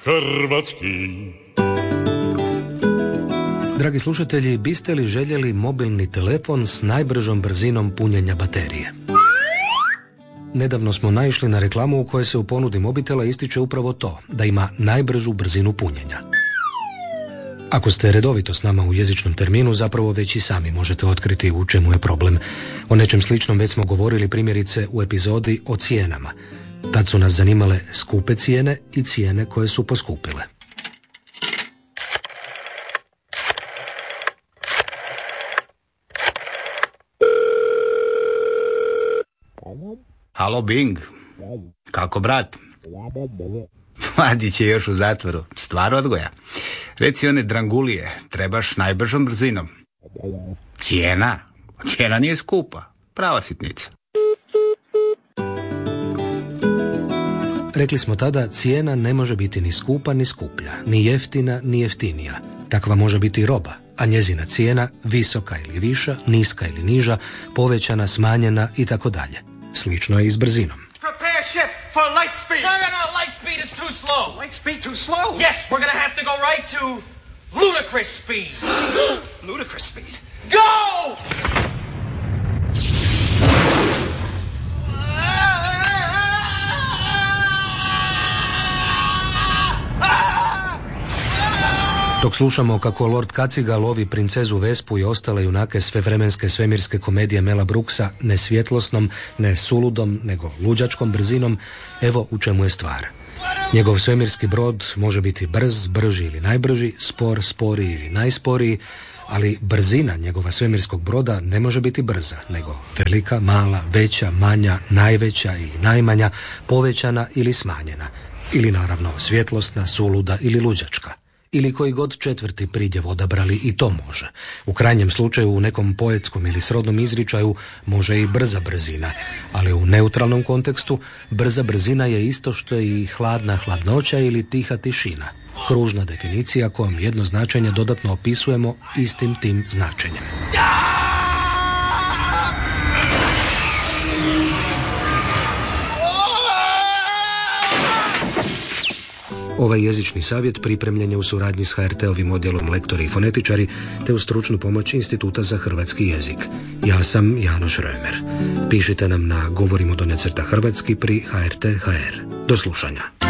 hrvatski. Dragi slušatelji, biste li željeli mobilni telefon s najbržom brzinom punjenja baterije? Nedavno smo naišli na reklamu u kojoj se u ponudi mobitela ističe upravo to, da ima najbržu brzinu punjenja. Ako ste redovito s nama u jezičnom terminu, zapravo već i sami možete otkriti u čemu je problem. O nečem sličnom već smo govorili primjerice u epizodi o cijenama. Tad su nas zanimale skupe cijene i cijene koje su poskupile. Halo Bing, kako brat? Mladić je još u zatvoru, stvar odgoja. Reci one drangulije, trebaš najbržom brzinom. Cijena nije skupa, prava sitnica. Rekli smo tada, cijena ne može biti ni skupa ni skuplja, ni jeftina ni jeftinija. Takva može biti roba, a njezina cijena visoka ili viša, niska ili niža, povećana, smanjena i tako dalje. Slično je i s brzinom. Prepare ship for light speed. No, light speed is too slow. Light speed too slow? Yes, we're gonna have to go right to ludicrous speed. Ludicrous speed. Go! Dok slušamo kako Lord Kaciga lovi princezu Vespu i ostale junake svevremenske svemirske komedije Mela Brooksa ne svjetlosnom, ne suludom, nego luđačkom brzinom, evo u čemu je stvar. Njegov svemirski brod može biti brz, brži ili najbrži, spor, sporiji ili najsporiji, ali brzina njegova svemirskog broda ne može biti brza, nego velika, mala, veća, manja, najveća ili najmanja, povećana ili smanjena, ili naravno svjetlosna, suluda ili luđačka. Ili koji god četvrti pridjev odabrali i to može. U krajnjem slučaju u nekom poetskom ili srodnom izričaju može i brza brzina, ali u neutralnom kontekstu brza brzina je isto što i hladna hladnoća ili tiha tišina. Kružna definicija kojom jedno značenje dodatno opisujemo istim tim značenjem. Ovaj jezični savjet pripremljen je u suradnji s HRT-ovim odjelom Lektori i fonetičari te uz stručnu pomoć Instituta za hrvatski jezik. Ja sam Janoš Römer. Pišite nam na govorimo_hrvatski pri HRT.hr. Do slušanja.